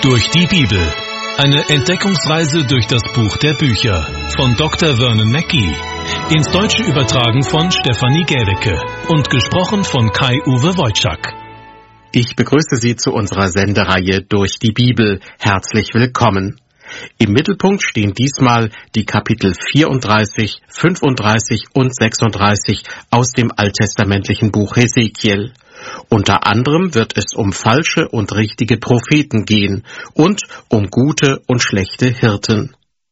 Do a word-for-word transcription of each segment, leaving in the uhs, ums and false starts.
Durch die Bibel. Eine Entdeckungsreise durch das Buch der Bücher von Doktor Vernon Mackey. Ins Deutsche übertragen von Stefanie Gädecke und gesprochen von Kai-Uwe Wojczak. Ich begrüße Sie zu unserer Sendereihe Durch die Bibel. Herzlich willkommen. Im Mittelpunkt stehen diesmal die Kapitel vierunddreißig, fünfunddreißig und sechsunddreißig aus dem alttestamentlichen Buch Hesekiel. Unter anderem wird es um falsche und richtige Propheten gehen und um gute und schlechte Hirten.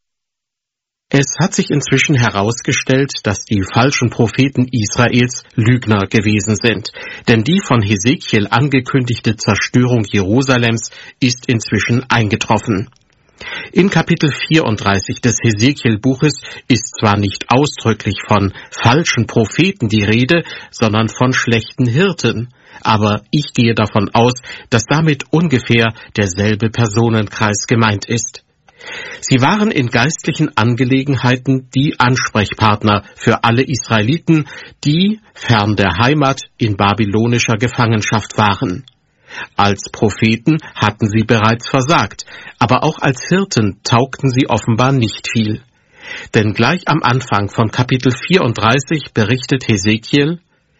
Es hat sich inzwischen herausgestellt, dass die falschen Propheten Israels Lügner gewesen sind, denn die von Hesekiel angekündigte Zerstörung Jerusalems ist inzwischen eingetroffen. In Kapitel vierunddreißig des Hesekiel-Buches ist zwar nicht ausdrücklich von falschen Propheten die Rede, sondern von schlechten Hirten, aber ich gehe davon aus, dass damit ungefähr derselbe Personenkreis gemeint ist. Sie waren in geistlichen Angelegenheiten die Ansprechpartner für alle Israeliten, die fern der Heimat in babylonischer Gefangenschaft waren. Als Propheten hatten sie bereits versagt, aber auch als Hirten taugten sie offenbar nicht viel. Denn gleich am Anfang von Kapitel vierunddreißig berichtet Hesekiel: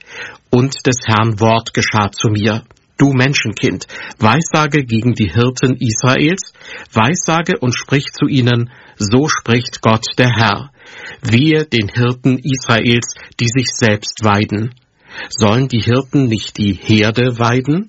Und des Herrn Wort geschah zu mir, du Menschenkind, weissage gegen die Hirten Israels, weissage und sprich zu ihnen, so spricht Gott der Herr, wehe den Hirten Israels, die sich selbst weiden. Sollen die Hirten nicht die Herde weiden?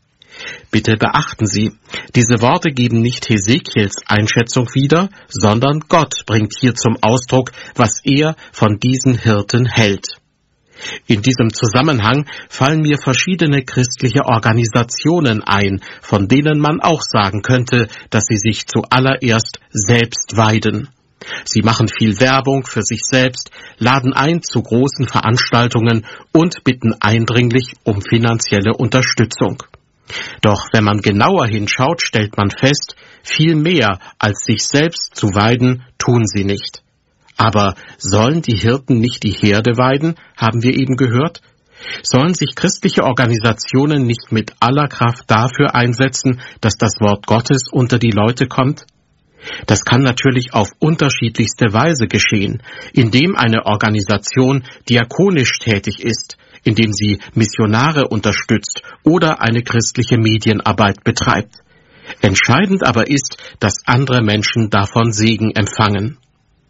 Bitte beachten Sie, diese Worte geben nicht Hesekiels Einschätzung wieder, sondern Gott bringt hier zum Ausdruck, was er von diesen Hirten hält. In diesem Zusammenhang fallen mir verschiedene christliche Organisationen ein, von denen man auch sagen könnte, dass sie sich zuallererst selbst weiden. Sie machen viel Werbung für sich selbst, laden ein zu großen Veranstaltungen und bitten eindringlich um finanzielle Unterstützung. Doch wenn man genauer hinschaut, stellt man fest, viel mehr als sich selbst zu weiden, tun sie nicht. Aber sollen die Hirten nicht die Herde weiden, haben wir eben gehört? Sollen sich christliche Organisationen nicht mit aller Kraft dafür einsetzen, dass das Wort Gottes unter die Leute kommt? Das kann natürlich auf unterschiedlichste Weise geschehen, indem eine Organisation diakonisch tätig ist, indem sie Missionare unterstützt oder eine christliche Medienarbeit betreibt. Entscheidend aber ist, dass andere Menschen davon Segen empfangen.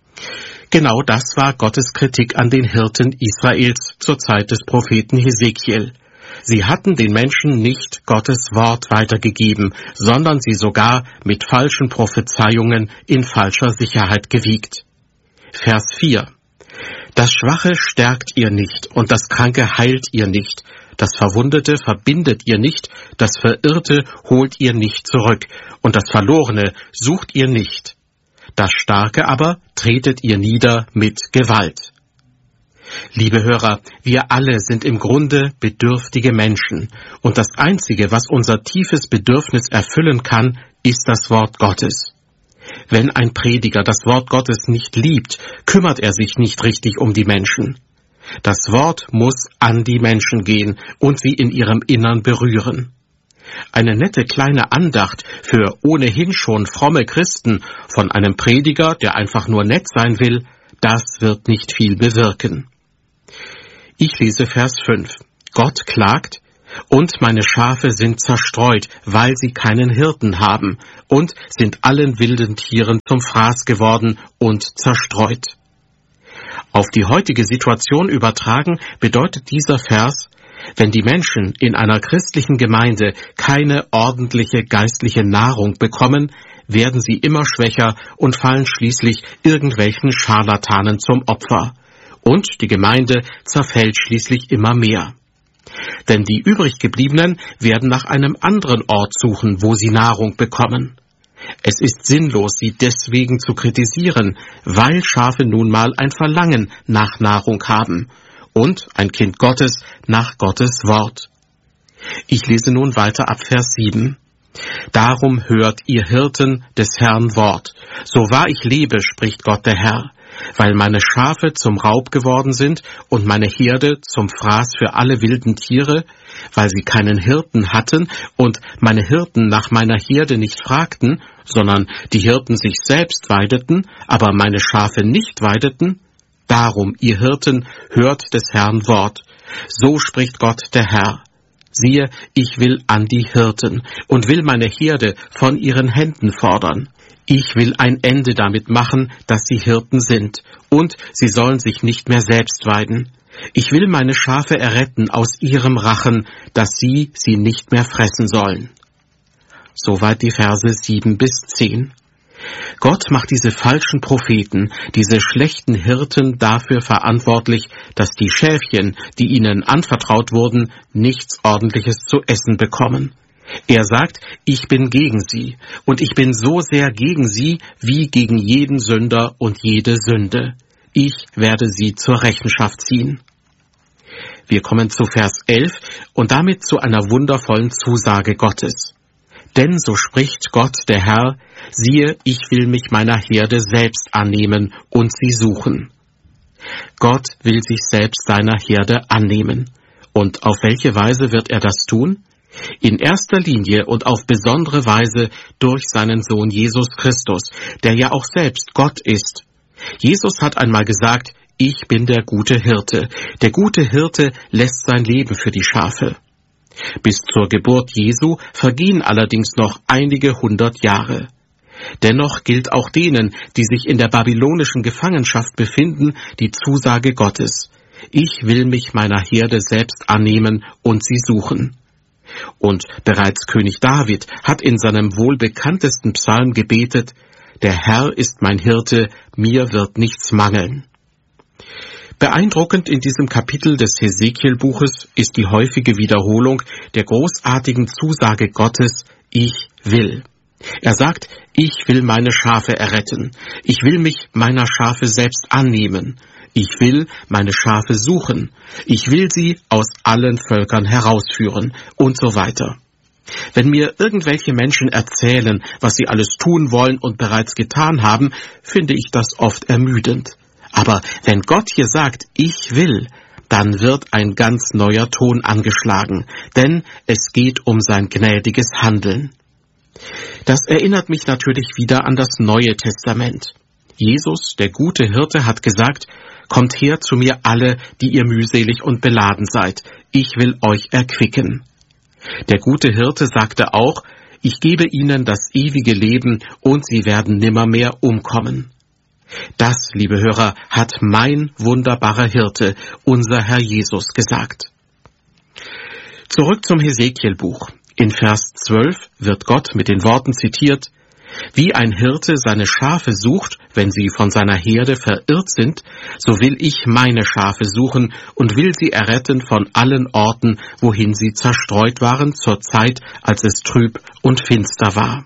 Genau das war Gottes Kritik an den Hirten Israels zur Zeit des Propheten Hesekiel. Sie hatten den Menschen nicht Gottes Wort weitergegeben, sondern sie sogar mit falschen Prophezeiungen in falscher Sicherheit gewiegt. Vers vier. Das Schwache stärkt ihr nicht und das Kranke heilt ihr nicht. Das Verwundete verbindet ihr nicht, das Verirrte holt ihr nicht zurück und das Verlorene sucht ihr nicht. Das Starke aber tretet ihr nieder mit Gewalt. Liebe Hörer, wir alle sind im Grunde bedürftige Menschen und das Einzige, was unser tiefes Bedürfnis erfüllen kann, ist das Wort Gottes. Wenn ein Prediger das Wort Gottes nicht liebt, kümmert er sich nicht richtig um die Menschen. Das Wort muss an die Menschen gehen und sie in ihrem Innern berühren. Eine nette kleine Andacht für ohnehin schon fromme Christen von einem Prediger, der einfach nur nett sein will, das wird nicht viel bewirken. Ich lese Vers fünf. Gott klagt: Und meine Schafe sind zerstreut, weil sie keinen Hirten haben, und sind allen wilden Tieren zum Fraß geworden und zerstreut. Auf die heutige Situation übertragen bedeutet dieser Vers, wenn die Menschen in einer christlichen Gemeinde keine ordentliche geistliche Nahrung bekommen, werden sie immer schwächer und fallen schließlich irgendwelchen Scharlatanen zum Opfer. Und die Gemeinde zerfällt schließlich immer mehr. Denn die übriggebliebenen werden nach einem anderen Ort suchen, wo sie Nahrung bekommen. Es ist sinnlos, sie deswegen zu kritisieren, weil Schafe nun mal ein Verlangen nach Nahrung haben und ein Kind Gottes nach Gottes Wort. Ich lese nun weiter ab Vers sieben. Darum hört ihr Hirten des Herrn Wort. So wahr ich lebe, spricht Gott der Herr. weil meine Schafe zum Raub geworden sind und meine Herde zum Fraß für alle wilden Tiere, weil sie keinen Hirten hatten und meine Hirten nach meiner Herde nicht fragten, sondern die Hirten sich selbst weideten, aber meine Schafe nicht weideten? Darum, ihr Hirten, hört des Herrn Wort. So spricht Gott der Herr. Siehe, ich will an die Hirten und will meine Herde von ihren Händen fordern. Ich will ein Ende damit machen, dass sie Hirten sind, und sie sollen sich nicht mehr selbst weiden. Ich will meine Schafe erretten aus ihrem Rachen, dass sie sie nicht mehr fressen sollen. Soweit die Verse sieben bis zehn. Gott macht diese falschen Propheten, diese schlechten Hirten dafür verantwortlich, dass die Schäfchen, die ihnen anvertraut wurden, nichts Ordentliches zu essen bekommen. Er sagt, ich bin gegen sie, und ich bin so sehr gegen sie, wie gegen jeden Sünder und jede Sünde. Ich werde sie zur Rechenschaft ziehen. Wir kommen zu Vers elf und damit zu einer wundervollen Zusage Gottes. Denn so spricht Gott der Herr, siehe, ich will mich meiner Herde selbst annehmen und sie suchen. Gott will sich selbst seiner Herde annehmen. Und auf welche Weise wird er das tun? In erster Linie und auf besondere Weise durch seinen Sohn Jesus Christus, der ja auch selbst Gott ist. Jesus hat einmal gesagt, ich bin der gute Hirte. Der gute Hirte lässt sein Leben für die Schafe. Bis zur Geburt Jesu vergehen allerdings noch einige hundert Jahre. Dennoch gilt auch denen, die sich in der babylonischen Gefangenschaft befinden, die Zusage Gottes. Ich will mich meiner Herde selbst annehmen und sie suchen. Und bereits König David hat in seinem wohl bekanntesten Psalm gebetet, der Herr ist mein Hirte, mir wird nichts mangeln. Beeindruckend in diesem Kapitel des Hesekiel-Buches ist die häufige Wiederholung der großartigen Zusage Gottes, ich will. Er sagt, ich will meine Schafe erretten, ich will mich meiner Schafe selbst annehmen, ich will meine Schafe suchen, ich will sie aus allen Völkern herausführen und so weiter. Wenn mir irgendwelche Menschen erzählen, was sie alles tun wollen und bereits getan haben, finde ich das oft ermüdend. Aber wenn Gott hier sagt, ich will, dann wird ein ganz neuer Ton angeschlagen, denn es geht um sein gnädiges Handeln. Das erinnert mich natürlich wieder an das Neue Testament. Jesus, der gute Hirte, hat gesagt, kommt her zu mir alle, die ihr mühselig und beladen seid, ich will euch erquicken. Der gute Hirte sagte auch, ich gebe ihnen das ewige Leben und sie werden nimmermehr umkommen. Das, liebe Hörer, hat mein wunderbarer Hirte, unser Herr Jesus, gesagt. Zurück zum Hesekiel-Buch. In Vers zwölf wird Gott mit den Worten zitiert, wie ein Hirte seine Schafe sucht, wenn sie von seiner Herde verirrt sind, so will ich meine Schafe suchen und will sie erretten von allen Orten, wohin sie zerstreut waren, zur Zeit, als es trüb und finster war.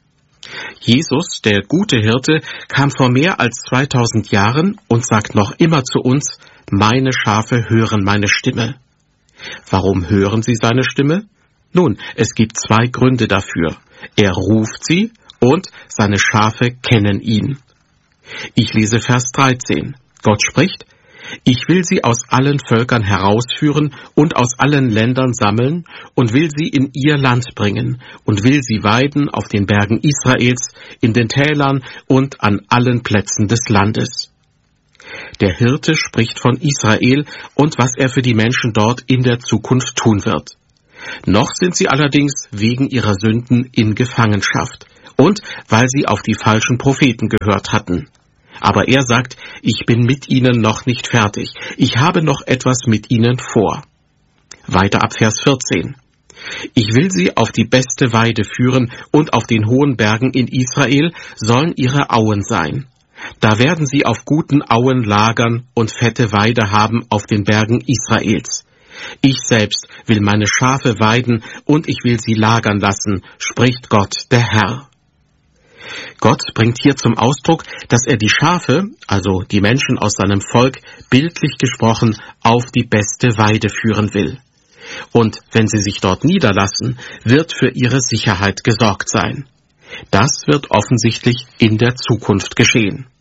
Jesus, der gute Hirte, kam vor mehr als zweitausend Jahren und sagt noch immer zu uns, meine Schafe hören meine Stimme. Warum hören sie seine Stimme? Nun, es gibt zwei Gründe dafür. Er ruft sie und seine Schafe kennen ihn. Ich lese Vers dreizehn. Gott spricht, ich will sie aus allen Völkern herausführen und aus allen Ländern sammeln und will sie in ihr Land bringen und will sie weiden auf den Bergen Israels, in den Tälern und an allen Plätzen des Landes. Der Hirte spricht von Israel und was er für die Menschen dort in der Zukunft tun wird. Noch sind sie allerdings wegen ihrer Sünden in Gefangenschaft und weil sie auf die falschen Propheten gehört hatten. Aber er sagt, ich bin mit ihnen noch nicht fertig. Ich habe noch etwas mit ihnen vor. Weiter ab Vers vierzehn. Ich will sie auf die beste Weide führen und auf den hohen Bergen in Israel sollen ihre Auen sein. Da werden sie auf guten Auen lagern und fette Weide haben auf den Bergen Israels. Ich selbst will meine Schafe weiden und ich will sie lagern lassen, spricht Gott der Herr. Gott bringt hier zum Ausdruck, dass er die Schafe, also die Menschen aus seinem Volk, bildlich gesprochen auf die beste Weide führen will. Und wenn sie sich dort niederlassen, wird für ihre Sicherheit gesorgt sein. Das wird offensichtlich in der Zukunft geschehen.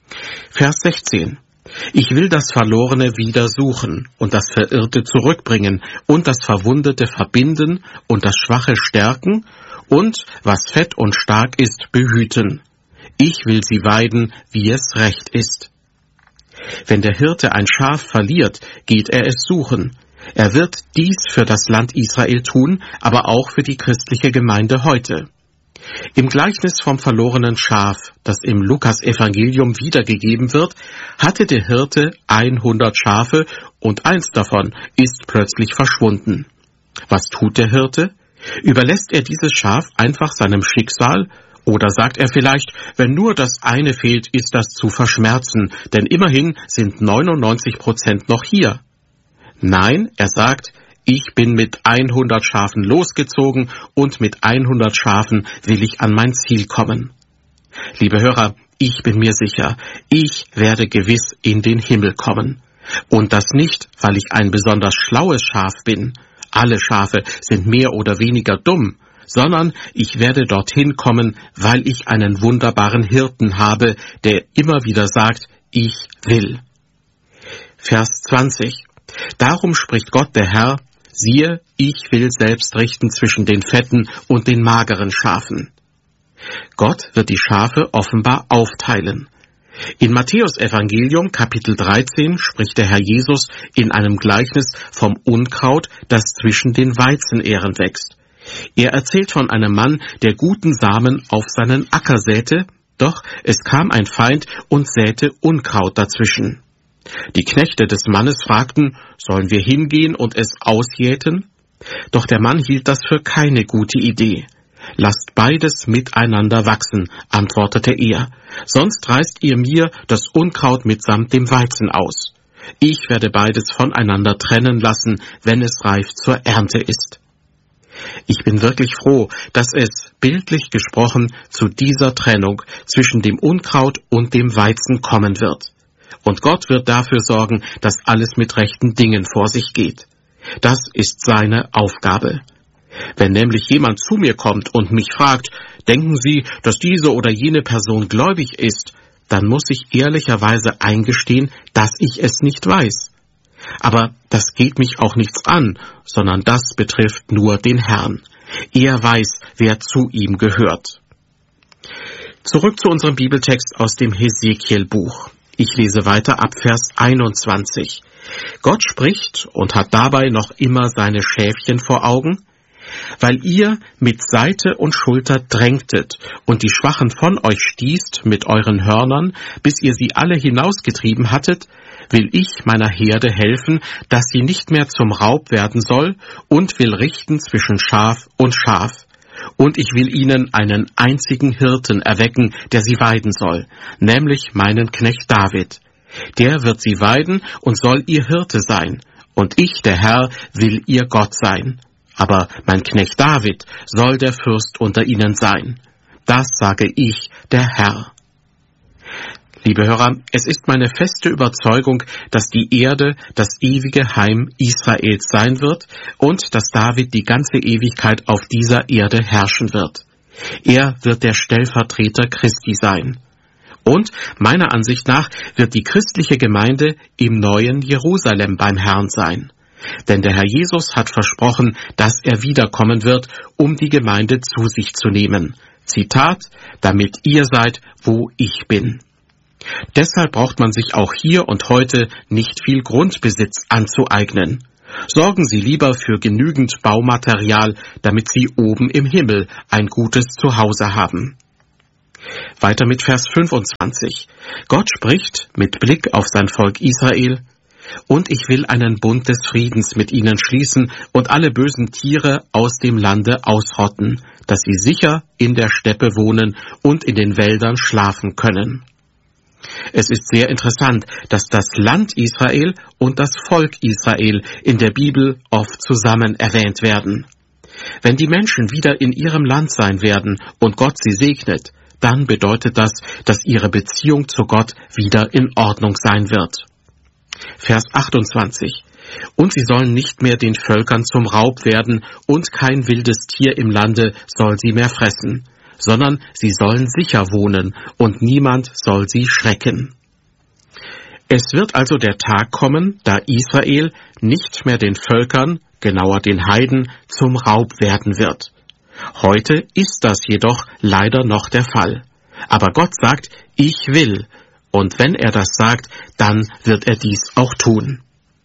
Vers sechzehn. Ich will das Verlorene wieder suchen und das Verirrte zurückbringen und das Verwundete verbinden und das Schwache stärken und, was fett und stark ist, behüten. Ich will sie weiden, wie es recht ist. Wenn der Hirte ein Schaf verliert, geht er es suchen. Er wird dies für das Land Israel tun, aber auch für die christliche Gemeinde heute. Im Gleichnis vom verlorenen Schaf, das im Lukas-Evangelium wiedergegeben wird, hatte der Hirte hundert Schafe und eins davon ist plötzlich verschwunden. Was tut der Hirte? Überlässt er dieses Schaf einfach seinem Schicksal? Oder sagt er vielleicht, wenn nur das eine fehlt, ist das zu verschmerzen, denn immerhin sind neunundneunzig Prozent noch hier. Nein, er sagt, ich bin mit hundert Schafen losgezogen und mit hundert Schafen will ich an mein Ziel kommen. Liebe Hörer, ich bin mir sicher, ich werde gewiss in den Himmel kommen. Und das nicht, weil ich ein besonders schlaues Schaf bin. Alle Schafe sind mehr oder weniger dumm, sondern ich werde dorthin kommen, weil ich einen wunderbaren Hirten habe, der immer wieder sagt, ich will. Vers zwanzig. Darum spricht Gott der Herr, siehe, ich will selbst richten zwischen den fetten und den mageren Schafen. Gott wird die Schafe offenbar aufteilen. In Matthäus Evangelium Kapitel dreizehn spricht der Herr Jesus in einem Gleichnis vom Unkraut, das zwischen den Weizenähren wächst. Er erzählt von einem Mann, der guten Samen auf seinen Acker säte, doch es kam ein Feind und säte Unkraut dazwischen. Die Knechte des Mannes fragten, sollen wir hingehen und es ausjäten? Doch der Mann hielt das für keine gute Idee. Lasst beides miteinander wachsen, antwortete er, sonst reißt ihr mir das Unkraut mitsamt dem Weizen aus. Ich werde beides voneinander trennen lassen, wenn es reif zur Ernte ist. Ich bin wirklich froh, dass es, bildlich gesprochen, zu dieser Trennung zwischen dem Unkraut und dem Weizen kommen wird. Und Gott wird dafür sorgen, dass alles mit rechten Dingen vor sich geht. Das ist seine Aufgabe. Wenn nämlich jemand zu mir kommt und mich fragt, denken Sie, dass diese oder jene Person gläubig ist, dann muss ich ehrlicherweise eingestehen, dass ich es nicht weiß. Aber das geht mich auch nichts an, sondern das betrifft nur den Herrn. Er weiß, wer zu ihm gehört. Zurück zu unserem Bibeltext aus dem Hesekiel-Buch. Ich lese weiter ab Vers einundzwanzig. Gott spricht und hat dabei noch immer seine Schäfchen vor Augen. Weil ihr mit Seite und Schulter drängtet und die Schwachen von euch stießt mit euren Hörnern, bis ihr sie alle hinausgetrieben hattet, will ich meiner Herde helfen, dass sie nicht mehr zum Raub werden soll, und will richten zwischen Schaf und Schaf. Und ich will ihnen einen einzigen Hirten erwecken, der sie weiden soll, nämlich meinen Knecht David. Der wird sie weiden und soll ihr Hirte sein, und ich, der Herr, will ihr Gott sein. Aber mein Knecht David soll der Fürst unter ihnen sein. Das sage ich, der Herr. Liebe Hörer, es ist meine feste Überzeugung, dass die Erde das ewige Heim Israels sein wird und dass David die ganze Ewigkeit auf dieser Erde herrschen wird. Er wird der Stellvertreter Christi sein. Und meiner Ansicht nach wird die christliche Gemeinde im neuen Jerusalem beim Herrn sein. Denn der Herr Jesus hat versprochen, dass er wiederkommen wird, um die Gemeinde zu sich zu nehmen. Zitat, damit ihr seid, wo ich bin. Deshalb braucht man sich auch hier und heute nicht viel Grundbesitz anzueignen. Sorgen Sie lieber für genügend Baumaterial, damit Sie oben im Himmel ein gutes Zuhause haben. Weiter mit Vers fünfundzwanzig. Gott spricht mit Blick auf sein Volk Israel: Und ich will einen Bund des Friedens mit ihnen schließen und alle bösen Tiere aus dem Lande ausrotten, dass sie sicher in der Steppe wohnen und in den Wäldern schlafen können. Es ist sehr interessant, dass das Land Israel und das Volk Israel in der Bibel oft zusammen erwähnt werden. Wenn die Menschen wieder in ihrem Land sein werden und Gott sie segnet, dann bedeutet das, dass ihre Beziehung zu Gott wieder in Ordnung sein wird. Vers achtundzwanzig. Und sie sollen nicht mehr den Völkern zum Raub werden, und kein wildes Tier im Lande soll sie mehr fressen, sondern sie sollen sicher wohnen und niemand soll sie schrecken. Es wird also der Tag kommen, da Israel nicht mehr den Völkern, genauer den Heiden, zum Raub werden wird. Heute ist das jedoch leider noch der Fall. Aber Gott sagt, ich will. Und wenn er das sagt, dann wird er dies auch tun.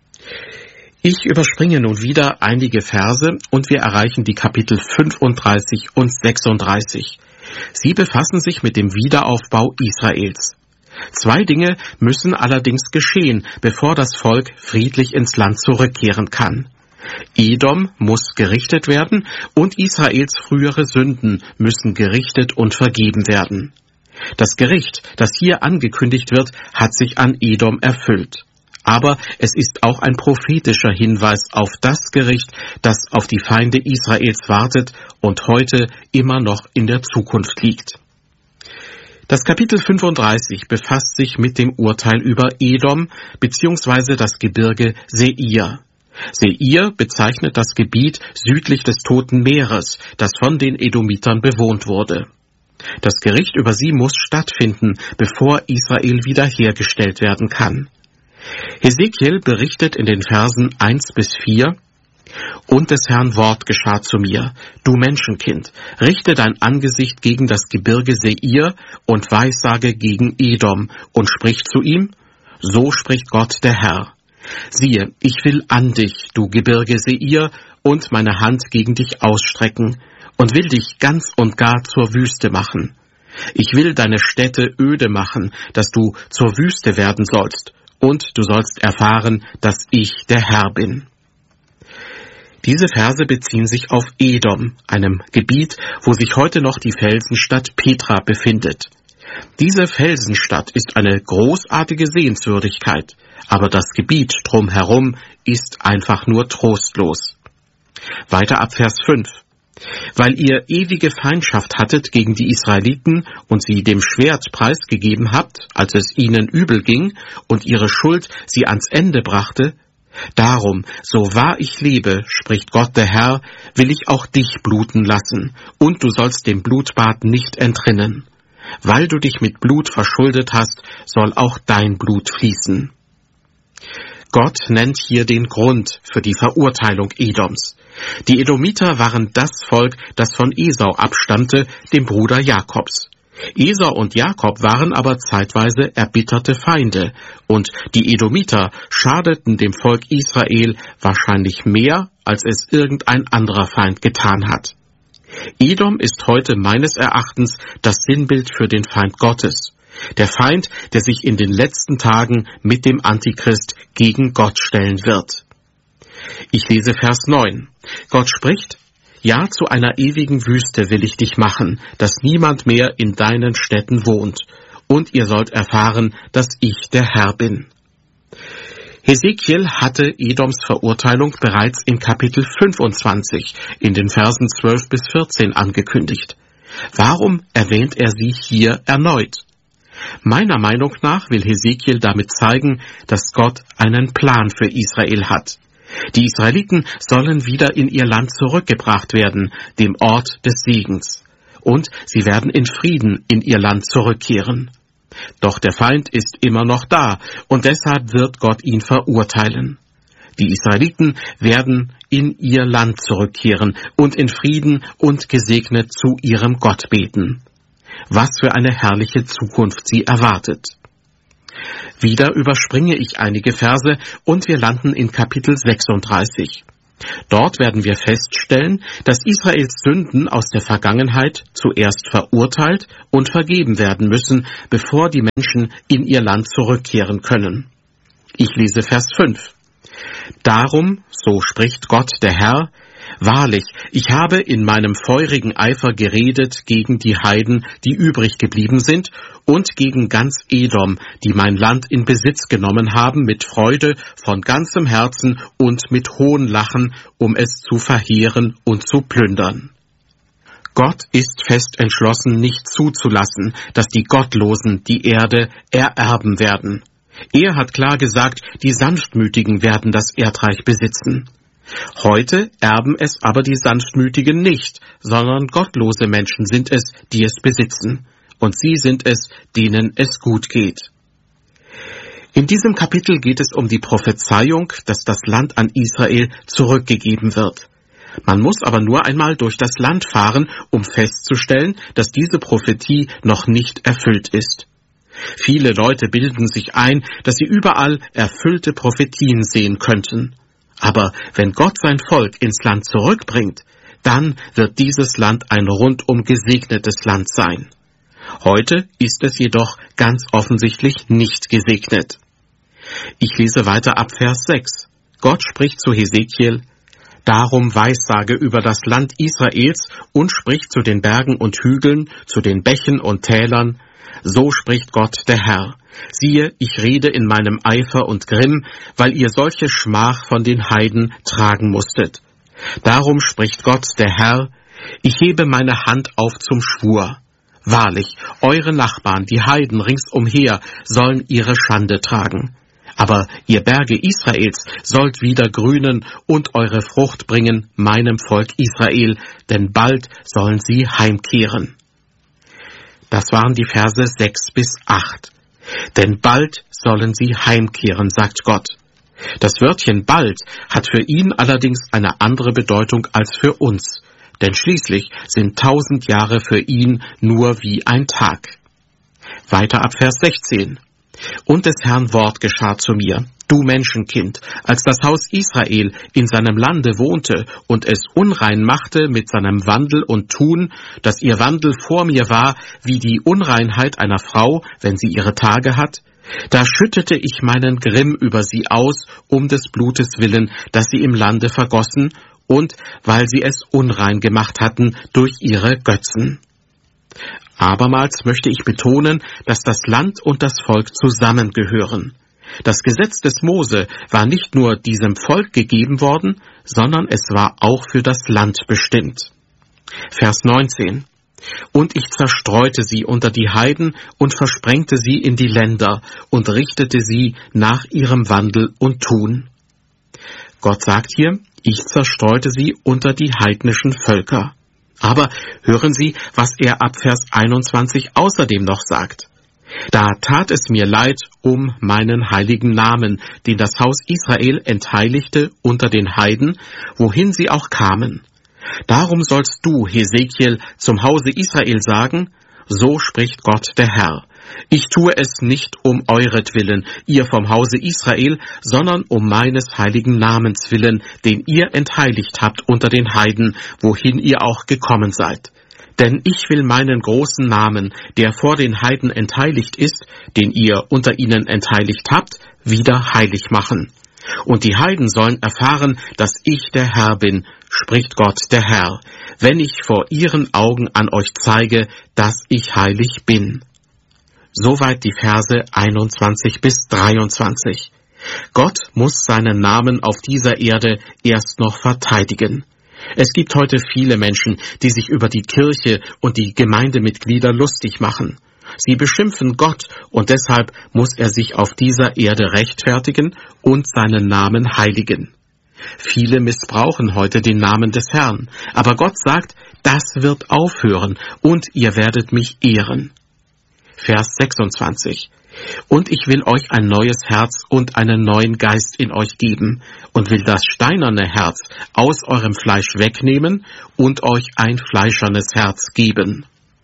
Ich überspringe nun wieder einige Verse und wir erreichen die Kapitel fünfunddreißig und sechsunddreißig. Sie befassen sich mit dem Wiederaufbau Israels. Zwei Dinge müssen allerdings geschehen, bevor das Volk friedlich ins Land zurückkehren kann. Edom muss gerichtet werden und Israels frühere Sünden müssen gerichtet und vergeben werden. Das Gericht, das hier angekündigt wird, hat sich an Edom erfüllt. Aber es ist auch ein prophetischer Hinweis auf das Gericht, das auf die Feinde Israels wartet und heute immer noch in der Zukunft liegt. Das Kapitel fünfunddreißig befasst sich mit dem Urteil über Edom bzw. das Gebirge Seir. Seir bezeichnet das Gebiet südlich des Toten Meeres, das von den Edomitern bewohnt wurde. Das Gericht über sie muss stattfinden, bevor Israel wiederhergestellt werden kann. Hesekiel berichtet in den Versen eins bis vier: Und des Herrn Wort geschah zu mir, du Menschenkind, richte dein Angesicht gegen das Gebirge Seir und weissage gegen Edom und sprich zu ihm, so spricht Gott der Herr. Siehe, ich will an dich, du Gebirge Seir, und meine Hand gegen dich ausstrecken und will dich ganz und gar zur Wüste machen. Ich will deine Städte öde machen, dass du zur Wüste werden sollst, und du sollst erfahren, dass ich der Herr bin. Diese Verse beziehen sich auf Edom, einem Gebiet, wo sich heute noch die Felsenstadt Petra befindet. Diese Felsenstadt ist eine großartige Sehenswürdigkeit, aber das Gebiet drumherum ist einfach nur trostlos. Weiter ab Vers fünf. Weil ihr ewige Feindschaft hattet gegen die Israeliten und sie dem Schwert preisgegeben habt, als es ihnen übel ging und ihre Schuld sie ans Ende brachte, darum, so wahr ich lebe, spricht Gott der Herr, will ich auch dich bluten lassen, und du sollst dem Blutbad nicht entrinnen. Weil du dich mit Blut verschuldet hast, soll auch dein Blut fließen. Gott nennt hier den Grund für die Verurteilung Edoms. Die Edomiter waren das Volk, das von Esau abstammte, dem Bruder Jakobs. Esau und Jakob waren aber zeitweise erbitterte Feinde, und die Edomiter schadeten dem Volk Israel wahrscheinlich mehr, als es irgendein anderer Feind getan hat. Edom ist heute meines Erachtens das Sinnbild für den Feind Gottes. Der Feind, der sich in den letzten Tagen mit dem Antichrist gegen Gott stellen wird. Ich lese Vers neun. Gott spricht, ja, zu einer ewigen Wüste will ich dich machen, dass niemand mehr in deinen Städten wohnt, und ihr sollt erfahren, dass ich der Herr bin. Hesekiel hatte Edoms Verurteilung bereits in Kapitel fünfundzwanzig, in den Versen zwölf bis vierzehn angekündigt. Warum erwähnt er sie hier erneut? Meiner Meinung nach will Hesekiel damit zeigen, dass Gott einen Plan für Israel hat. Die Israeliten sollen wieder in ihr Land zurückgebracht werden, dem Ort des Segens. Und sie werden in Frieden in ihr Land zurückkehren. Doch der Feind ist immer noch da, und deshalb wird Gott ihn verurteilen. Die Israeliten werden in ihr Land zurückkehren und in Frieden und gesegnet zu ihrem Gott beten. Was für eine herrliche Zukunft sie erwartet. Wieder überspringe ich einige Verse und wir landen in Kapitel sechsunddreißig. Dort werden wir feststellen, dass Israels Sünden aus der Vergangenheit zuerst verurteilt und vergeben werden müssen, bevor die Menschen in ihr Land zurückkehren können. Ich lese Vers fünf. Darum, so spricht Gott der Herr, wahrlich, ich habe in meinem feurigen Eifer geredet gegen die Heiden, die übrig geblieben sind, und gegen ganz Edom, die mein Land in Besitz genommen haben, mit Freude, von ganzem Herzen und mit Hohnlachen, um es zu verheeren und zu plündern. Gott ist fest entschlossen, nicht zuzulassen, dass die Gottlosen die Erde ererben werden. Er hat klar gesagt, die Sanftmütigen werden das Erdreich besitzen. Heute erben es aber die Sanftmütigen nicht, sondern gottlose Menschen sind es, die es besitzen. Und sie sind es, denen es gut geht. In diesem Kapitel geht es um die Prophezeiung, dass das Land an Israel zurückgegeben wird. Man muss aber nur einmal durch das Land fahren, um festzustellen, dass diese Prophetie noch nicht erfüllt ist. Viele Leute bilden sich ein, dass sie überall erfüllte Prophetien sehen könnten. Aber wenn Gott sein Volk ins Land zurückbringt, dann wird dieses Land ein rundum gesegnetes Land sein. Heute ist es jedoch ganz offensichtlich nicht gesegnet. Ich lese weiter ab Vers sechs. Gott spricht zu Hesekiel: Darum weissage über das Land Israels und spricht zu den Bergen und Hügeln, zu den Bächen und Tälern: So spricht Gott der Herr. Siehe, ich rede in meinem Eifer und Grimm, weil ihr solche Schmach von den Heiden tragen musstet. Darum spricht Gott der Herr: Ich hebe meine Hand auf zum Schwur. Wahrlich, eure Nachbarn, die Heiden ringsumher, sollen ihre Schande tragen. Aber ihr Berge Israels sollt wieder grünen und eure Frucht bringen meinem Volk Israel, denn bald sollen sie heimkehren. Das waren die Verse sechs bis acht. Denn bald sollen sie heimkehren, sagt Gott. Das Wörtchen bald hat für ihn allerdings eine andere Bedeutung als für uns. Denn schließlich sind tausend Jahre für ihn nur wie ein Tag. Weiter ab Vers sechzehn. Und des Herrn Wort geschah zu mir: Du Menschenkind, als das Haus Israel in seinem Lande wohnte und es unrein machte mit seinem Wandel und Tun, dass ihr Wandel vor mir war wie die Unreinheit einer Frau, wenn sie ihre Tage hat, da schüttete ich meinen Grimm über sie aus, um des Blutes willen, das sie im Lande vergossen, und weil sie es unrein gemacht hatten durch ihre Götzen. Abermals möchte ich betonen, dass das Land und das Volk zusammengehören. Das Gesetz des Mose war nicht nur diesem Volk gegeben worden, sondern es war auch für das Land bestimmt. Vers neunzehn. Und ich zerstreute sie unter die Heiden und versprengte sie in die Länder und richtete sie nach ihrem Wandel und Tun. Gott sagt hier: Ich zerstreute sie unter die heidnischen Völker. Aber hören Sie, was er ab Vers einundzwanzig außerdem noch sagt. Da tat es mir leid um meinen heiligen Namen, den das Haus Israel entheiligte unter den Heiden, wohin sie auch kamen. Darum sollst du, Hesekiel, zum Hause Israel sagen: So spricht Gott der Herr. Ich tue es nicht um euretwillen, ihr vom Hause Israel, sondern um meines heiligen Namens willen, den ihr entheiligt habt unter den Heiden, wohin ihr auch gekommen seid. Denn ich will meinen großen Namen, der vor den Heiden entheiligt ist, den ihr unter ihnen entheiligt habt, wieder heilig machen. Und die Heiden sollen erfahren, dass ich der Herr bin, spricht Gott der Herr, wenn ich vor ihren Augen an euch zeige, dass ich heilig bin. Soweit die Verse einundzwanzig bis dreiundzwanzig. Gott muss seinen Namen auf dieser Erde erst noch verteidigen. Es gibt heute viele Menschen, die sich über die Kirche und die Gemeindemitglieder lustig machen. Sie beschimpfen Gott und deshalb muss er sich auf dieser Erde rechtfertigen und seinen Namen heiligen. Viele missbrauchen heute den Namen des Herrn, aber Gott sagt, das wird aufhören und ihr werdet mich ehren. Vers sechsundzwanzig. Und ich will euch ein neues Herz und einen neuen Geist in euch geben und will das steinerne Herz aus eurem Fleisch wegnehmen und euch ein fleischernes Herz geben.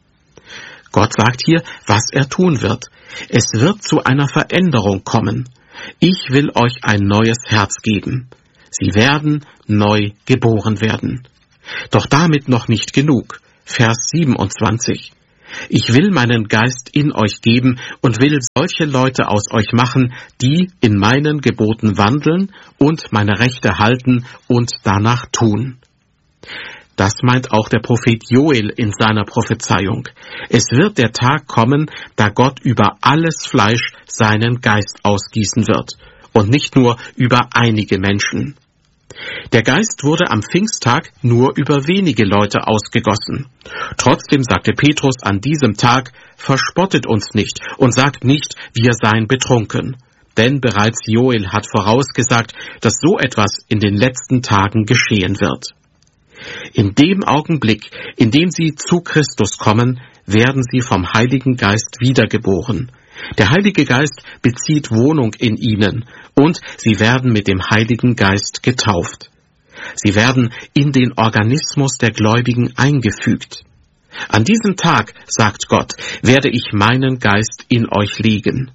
Gott sagt hier, was er tun wird. Es wird zu einer Veränderung kommen. Ich will euch ein neues Herz geben. Sie werden neu geboren werden. Doch damit noch nicht genug. Vers siebenundzwanzig. Ich will meinen Geist in euch geben und will solche Leute aus euch machen, die in meinen Geboten wandeln und meine Rechte halten und danach tun. Das meint auch der Prophet Joel in seiner Prophezeiung. Es wird der Tag kommen, da Gott über alles Fleisch seinen Geist ausgießen wird und nicht nur über einige Menschen. Der Geist wurde am Pfingsttag nur über wenige Leute ausgegossen. Trotzdem sagte Petrus an diesem Tag, verspottet uns nicht und sagt nicht, wir seien betrunken. denn bereits Joel hat vorausgesagt, dass so etwas in den letzten Tagen geschehen wird. In dem Augenblick, in dem sie zu Christus kommen, werden sie vom Heiligen Geist wiedergeboren. Der Heilige Geist bezieht Wohnung in ihnen und sie werden mit dem Heiligen Geist getauft. Sie werden in den Organismus der Gläubigen eingefügt. An diesem Tag, sagt Gott, werde ich meinen Geist in euch legen.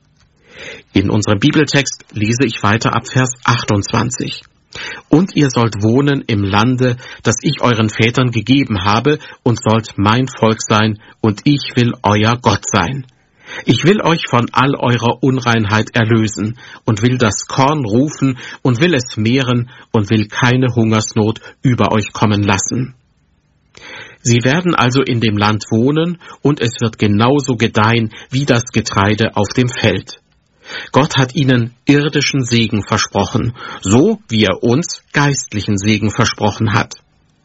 In unserem Bibeltext lese ich weiter ab Vers achtundzwanzig. Und ihr sollt wohnen im Lande, das ich euren Vätern gegeben habe, und sollt mein Volk sein, und ich will euer Gott sein. Ich will euch von all eurer Unreinheit erlösen, und will das Korn rufen, und will es mehren, und will keine Hungersnot über euch kommen lassen. Sie werden also in dem Land wohnen, und es wird genauso gedeihen wie das Getreide auf dem Feld. Gott hat ihnen irdischen Segen versprochen, so wie er uns geistlichen Segen versprochen hat.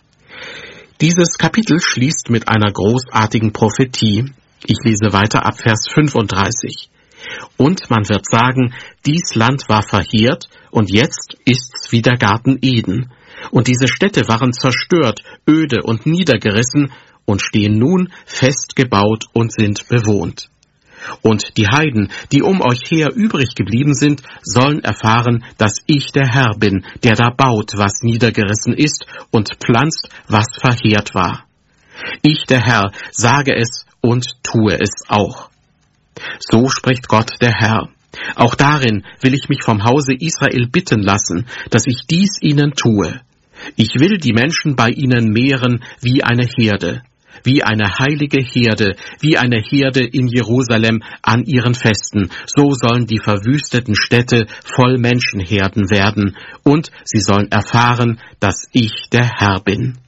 Dieses Kapitel schließt mit einer großartigen Prophetie. Ich lese weiter ab Vers fünfunddreißig. Und man wird sagen, dies Land war verheert, und jetzt ist's wie der Garten Eden. Und diese Städte waren zerstört, öde und niedergerissen und stehen nun fest gebaut und sind bewohnt. Und die Heiden, die um euch her übrig geblieben sind, sollen erfahren, dass ich der Herr bin, der da baut, was niedergerissen ist, und pflanzt, was verheert war. Ich, der Herr, sage es und tue es auch. So spricht Gott, der Herr. Auch darin will ich mich vom Hause Israel bitten lassen, dass ich dies ihnen tue. Ich will die Menschen bei ihnen mehren wie eine Herde, wie eine heilige Herde, wie eine Herde in Jerusalem an ihren Festen. So sollen die verwüsteten Städte voll Menschenherden werden, und sie sollen erfahren, dass ich der Herr bin.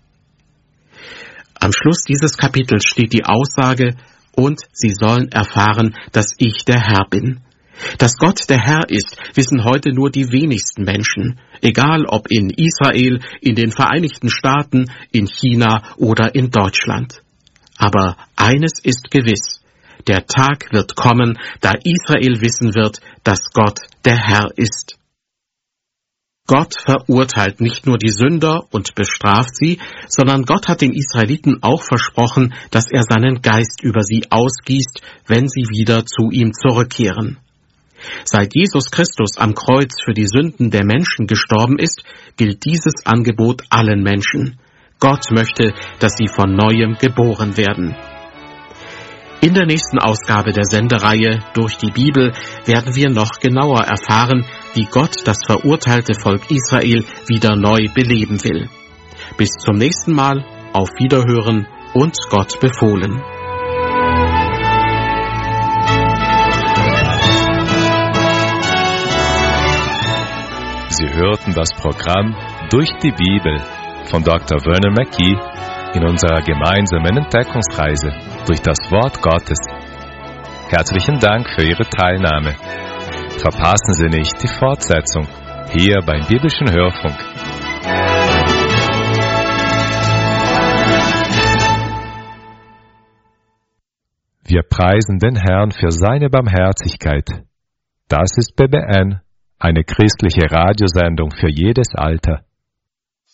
Am Schluss dieses Kapitels steht die Aussage, und sie sollen erfahren, dass ich der Herr bin. Dass Gott der Herr ist, wissen heute nur die wenigsten Menschen, egal ob in Israel, in den Vereinigten Staaten, in China oder in Deutschland. Aber eines ist gewiss, der Tag wird kommen, da Israel wissen wird, dass Gott der Herr ist. Gott verurteilt nicht nur die Sünder und bestraft sie, sondern Gott hat den Israeliten auch versprochen, dass er seinen Geist über sie ausgießt, wenn sie wieder zu ihm zurückkehren. Seit Jesus Christus am Kreuz für die Sünden der Menschen gestorben ist, gilt dieses Angebot allen Menschen. Gott möchte, dass sie von Neuem geboren werden. In der nächsten Ausgabe der Sendereihe Durch die Bibel werden wir noch genauer erfahren, wie Gott das verurteilte Volk Israel wieder neu beleben will. Bis zum nächsten Mal, auf Wiederhören und Gott befohlen. Sie hörten das Programm Durch die Bibel von Doktor Vernon Mackey in unserer gemeinsamen Entdeckungsreise durch das Wort Gottes. Herzlichen Dank für Ihre Teilnahme. Verpassen Sie nicht die Fortsetzung hier beim Biblischen Hörfunk. Wir preisen den Herrn für seine Barmherzigkeit. Das ist B B N, eine christliche Radiosendung für jedes Alter.